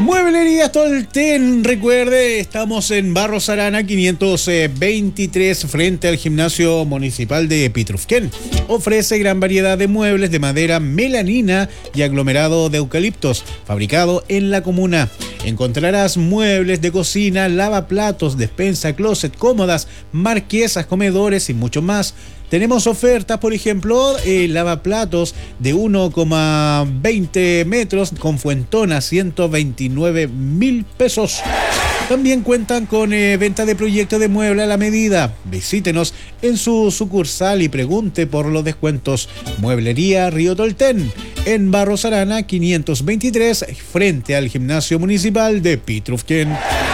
Mueblerías Tolten, recuerde, estamos en Barros Arana 523 frente al gimnasio municipal de Pitrufquén. Ofrece gran variedad de muebles de madera melanina y aglomerado de eucaliptos, fabricado en la comuna. Encontrarás muebles de cocina, lavaplatos, despensa, closet, cómodas, marquesas, comedores y mucho más. Tenemos ofertas, por ejemplo, lavaplatos de 1,20 metros con fuentona, 129.000 pesos. También cuentan con venta de proyectos de mueble a la medida. Visítenos en su sucursal y pregunte por los descuentos. Mueblería Río Tolten, en Barros Arana 523, frente al gimnasio municipal de Pitrufquén.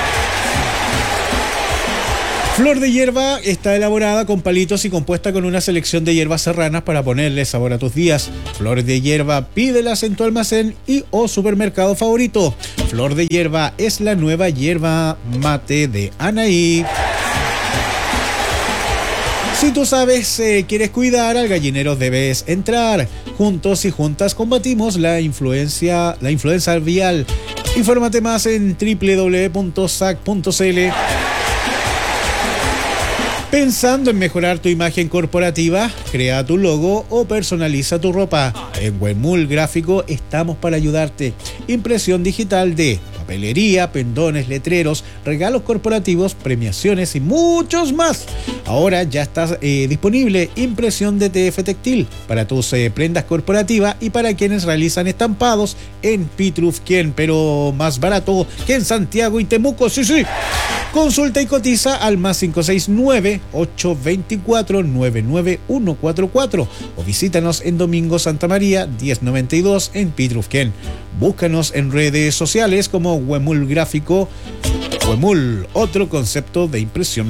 Flor de hierba está elaborada con palitos y compuesta con una selección de hierbas serranas para ponerle sabor a tus días. Flor de hierba, pídelas en tu almacén y o supermercado favorito. Flor de hierba es la nueva hierba mate de Anaí. Si tú sabes, quieres cuidar, al gallinero debes entrar. Juntos y juntas combatimos la influenza aviar. Infórmate más en www.sac.cl. Pensando en mejorar tu imagen corporativa, crea tu logo o personaliza tu ropa. En Huemul Gráfico estamos para ayudarte. Impresión digital de papelería, pendones, letreros, regalos corporativos, premiaciones y muchos más. Ahora ya está disponible impresión de TF Textil para tus prendas corporativas y para quienes realizan estampados en Pitrufquén, pero más barato que en Santiago y Temuco. Sí. Consulta y cotiza al más 569-824-99144 o visítanos en Domingo Santa María 1092 en Pitrufquén. Búscanos en redes sociales como Huemul Gráfico. Huemul, otro concepto de impresión.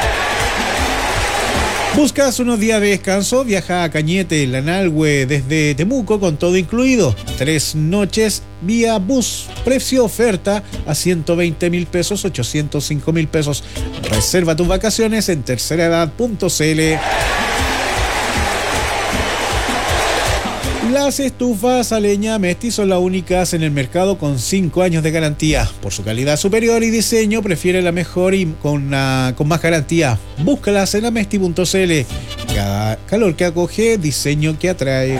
¿Buscas unos días de descanso? Viaja a Cañete, Lanalhue, desde Temuco con todo incluido. 3 noches vía bus. Precio oferta a 120.000 pesos, 805.000 pesos. Reserva tus vacaciones en terceraedad.cl. Las estufas a leña Mesti son las únicas en el mercado con 5 años de garantía. Por su calidad superior y diseño, prefiere la mejor y con más garantía. Búscalas en amesti.cl. Cada calor que acoge, diseño que atrae.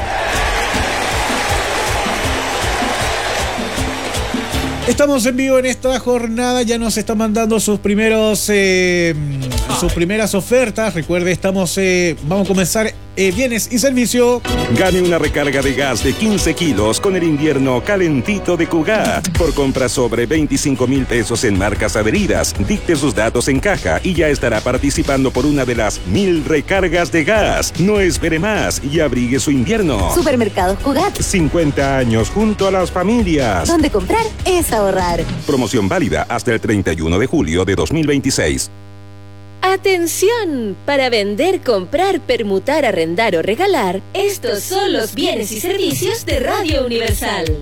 Estamos en vivo en esta jornada, ya nos están mandando sus primeras ofertas. Recuerde, vamos a comenzar bienes y servicio. Gane una recarga de gas de 15 kilos con el invierno calentito de Cugá. Por compra sobre 25.000 pesos en marcas adheridas, dicte sus datos en caja y ya estará participando por una de las 1.000 recargas de gas. No espere más y abrigue su invierno. Supermercados Cugat. 50 años junto a las familias. Donde comprar es ahorrar. Promoción válida hasta el 31 de julio de 2026. ¡Atención! Para vender, comprar, permutar, arrendar o regalar, estos son los bienes y servicios de Radio Universal.